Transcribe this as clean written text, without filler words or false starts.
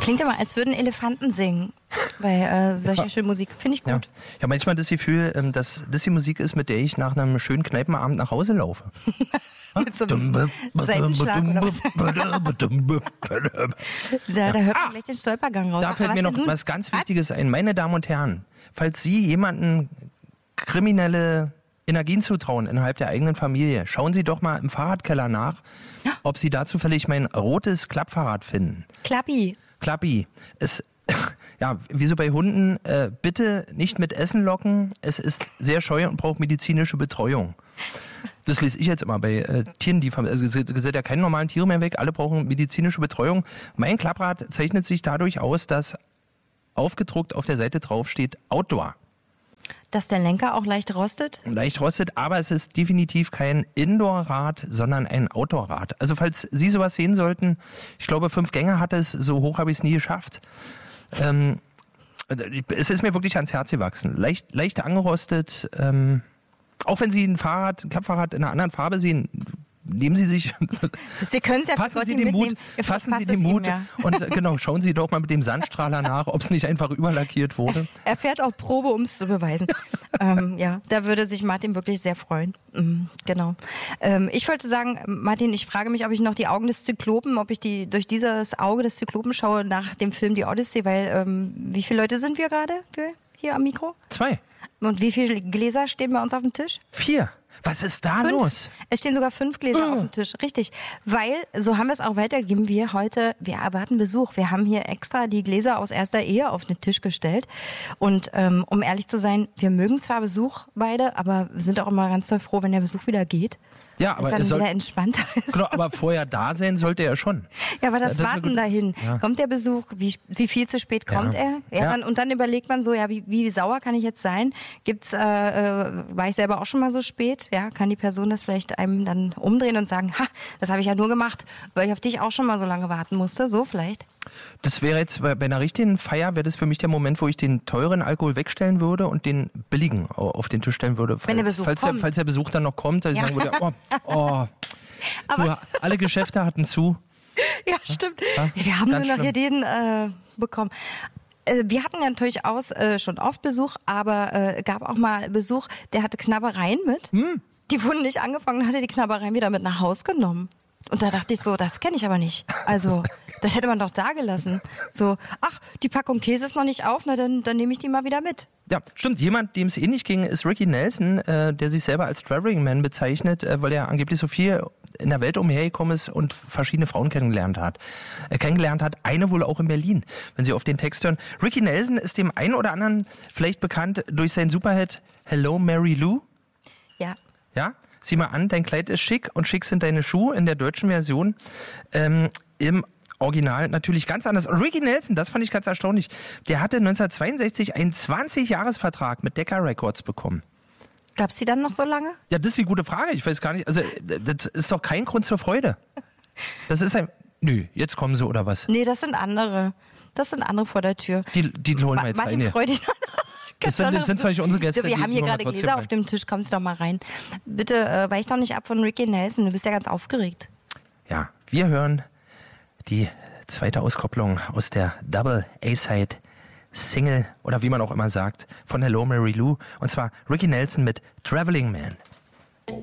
Klingt immer, als würden Elefanten singen bei solcher schönen Musik. Finde ich gut. Ja, manchmal das Gefühl, dass das die Musik ist, mit der ich nach einem schönen Kneipenabend nach Hause laufe. Mit so einem Seitenschlag oder was? Da hört man gleich den Stolpergang raus. Da fällt mir noch was ganz Wichtiges ein. Meine Damen und Herren, falls Sie jemanden kriminelle Energien zutrauen innerhalb der eigenen Familie, schauen Sie doch mal im Fahrradkeller nach, ob Sie da zufällig mein rotes Klappfahrrad finden. Klappi. Es, ja, wie so bei Hunden, bitte nicht mit Essen locken. Es ist sehr scheu und braucht medizinische Betreuung. Das lese ich jetzt immer bei Tieren, die also es sind ja keine normalen Tiere mehr weg, alle brauchen medizinische Betreuung. Mein Klapprad zeichnet sich dadurch aus, dass aufgedruckt auf der Seite drauf steht Outdoor. Dass der Lenker auch leicht rostet? Leicht rostet, aber es ist definitiv kein Indoor-Rad, sondern ein Outdoor-Rad. Also falls Sie sowas sehen sollten, ich glaube 5 Gänge hat es, so hoch habe ich es nie geschafft. Es ist mir wirklich ans Herz gewachsen. Leicht angerostet, auch wenn Sie ein Klappfahrrad in einer anderen Farbe sehen, nehmen Sie sich, Sie können es ja fassen Sie den Mut und genau, schauen Sie doch mal mit dem Sandstrahler nach, ob es nicht einfach überlackiert wurde. Er fährt auch Probe, um es zu beweisen. Ja, da würde sich Martin wirklich sehr freuen. Genau. Ich wollte sagen, Martin, ich frage mich, ob ich noch die Augen des Zyklopen, ob ich durch dieses Auge des Zyklopen schaue nach dem Film Die Odyssee, weil wie viele Leute sind wir gerade hier am Mikro? 2. Und wie viele Gläser stehen bei uns auf dem Tisch? 4. Was ist da 5? Los? Es stehen sogar 5 Gläser auf dem Tisch. Richtig. Weil, so haben wir es auch weitergegeben, wir erwarten Besuch. Wir haben hier extra die Gläser aus erster Ehe auf den Tisch gestellt. Und um ehrlich zu sein, wir mögen zwar Besuch beide, aber wir sind auch immer ganz doll froh, wenn der Besuch wieder geht. Ja, aber es wieder entspannter ist. Genau, aber vorher da sein sollte er schon. Ja, aber das Warten dahin. Ja. Kommt der Besuch? Wie viel zu spät kommt er? Ja. Und dann überlegt man so, ja, wie sauer kann ich jetzt sein? War ich selber auch schon mal so spät? Ja, kann die Person das vielleicht einem dann umdrehen und sagen, das habe ich ja nur gemacht, weil ich auf dich auch schon mal so lange warten musste. So vielleicht. Das wäre jetzt bei einer richtigen Feier, wäre das für mich der Moment, wo ich den teuren Alkohol wegstellen würde und den billigen auf den Tisch stellen würde. Falls der Besuch dann noch kommt, dass ich sagen würde, aber alle Geschäfte hatten zu. Ja, stimmt. Ja? Wir haben nur noch hier den bekommen. Wir hatten ja durchaus schon oft Besuch, aber gab auch mal Besuch, der hatte Knabbereien mit. Die wurden nicht angefangen, hatte die Knabbereien wieder mit nach Haus genommen. Und da dachte ich so, das kenne ich aber nicht. Also, das hätte man doch da gelassen. So, die Packung Käse ist noch nicht auf, na dann nehme ich die mal wieder mit. Ja, stimmt. Jemand, dem es ähnlich ging, ist Ricky Nelson, der sich selber als Traveling Man bezeichnet, weil er angeblich so viel in der Welt umhergekommen ist und verschiedene Frauen kennengelernt hat. Eine wohl auch in Berlin, wenn Sie auf den Text hören. Ricky Nelson ist dem einen oder anderen vielleicht bekannt durch seinen Superhit Hello Mary Lou. Ja. Ja? Sieh mal an, dein Kleid ist schick und schick sind deine Schuhe in der deutschen Version. Im Original natürlich ganz anders. Und Ricky Nelson, das fand ich ganz erstaunlich, der hatte 1962 einen 20-Jahres-Vertrag mit Decca Records bekommen. Gab's die dann noch so lange? Ja, das ist die gute Frage. Ich weiß gar nicht, also das ist doch kein Grund zur Freude. Das ist nö, jetzt kommen sie oder was? Nee, das sind andere. Das sind andere vor der Tür. Die holen wir jetzt Martin rein. Freude. Das sind zwar nicht unsere Gäste. So, wir haben hier gerade Gläser auf dem Tisch, kommst doch mal rein. Bitte weich doch nicht ab von Ricky Nelson, du bist ja ganz aufgeregt. Ja, wir hören die zweite Auskopplung aus der Double A-Side Single oder wie man auch immer sagt, von Hello Mary Lou, und zwar Ricky Nelson mit Traveling Man.